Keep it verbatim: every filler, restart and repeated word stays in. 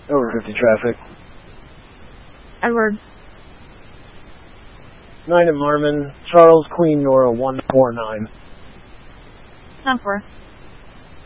Over fifty traffic. Edward. nine at Marmon. Charles, Queen, Nora, one four nine. ten four.